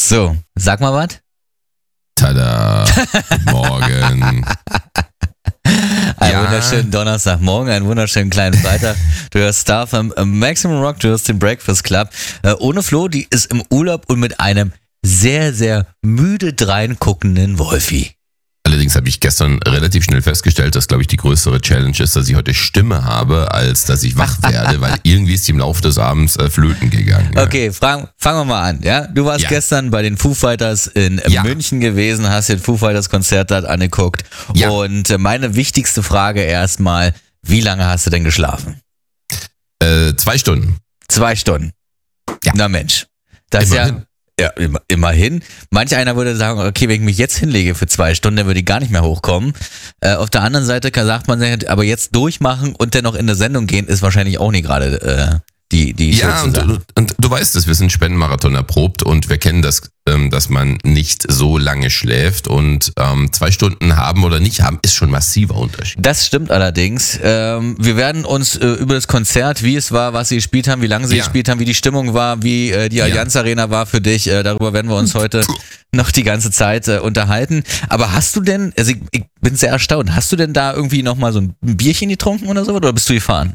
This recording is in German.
So, sag mal was. Tada, guten Morgen. Einen wunderschönen Donnerstagmorgen, einen wunderschönen kleinen Freitag. Du hörst Star vom Maximum Rock, du hörst den Breakfast Club. Ohne Flo, die ist im Urlaub und mit einem sehr, sehr müde dreinguckenden Wolfi. Allerdings habe ich gestern relativ schnell festgestellt, dass, glaube ich, die größere Challenge ist, dass ich heute Stimme habe, als dass ich wach werde, weil irgendwie ist die im Laufe des Abends flöten gegangen. Ja. Okay, fangen wir mal an. Ja? Du warst gestern bei den Foo Fighters in München gewesen, hast dir ein Foo Fighters Konzert dort angeguckt. Ja. Und meine wichtigste Frage erstmal, wie lange hast du denn geschlafen? 2 Stunden. 2 Stunden. Ja. Na Mensch, das ist Immerhin. ja immerhin. Manch einer würde sagen, okay, wenn ich mich jetzt hinlege für 2 Stunden, dann würde ich gar nicht mehr hochkommen. Auf der anderen Seite sagt man sich, aber jetzt durchmachen und dann noch in eine Sendung gehen, ist wahrscheinlich auch nicht gerade die Ja, schönste Sache. und du weißt es, wir sind Spendenmarathon erprobt und wir kennen das, dass man nicht so lange schläft und 2 Stunden haben oder nicht haben, ist schon ein massiver Unterschied. Das stimmt allerdings. Wir werden uns über das Konzert, wie es war, was sie gespielt haben, wie lange sie gespielt haben, wie die Stimmung war, wie die Allianz Arena war für dich, darüber werden wir uns heute noch die ganze Zeit unterhalten. Aber hast du denn, also ich bin sehr erstaunt, hast du denn da irgendwie nochmal so ein Bierchen getrunken oder so, oder bist du gefahren?